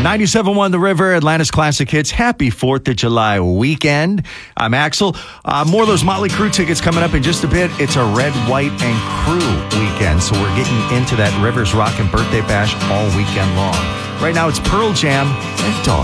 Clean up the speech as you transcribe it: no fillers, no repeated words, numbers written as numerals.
97.1 The River, Atlanta's Classic Hits. Happy 4th of July weekend. I'm Axel. More of those Motley Crue tickets coming up in just a bit. It's a Red, White, and Crew weekend, so we're getting into that Rivers Rockin' Birthday Bash all weekend long. Right now, it's Pearl Jam and Dawn.